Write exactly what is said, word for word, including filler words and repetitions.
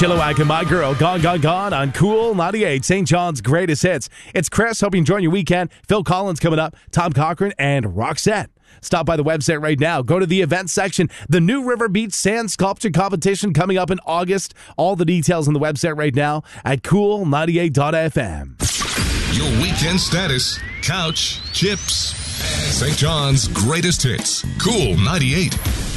Chilliwack and My Girl, Gone, Gone, Gone on Cool ninety-eight, Saint John's greatest hits. It's Chris. Hope you enjoy your weekend. Phil Collins coming up, Tom Cochran, and Roxette. Stop by the website right now. Go to the events section. The New River Beach Sand Sculpture Competition coming up in August. All the details on the website right now at cool ninety-eight dot f m. Your weekend status, couch, chips, Saint John's greatest hits. Cool ninety-eight.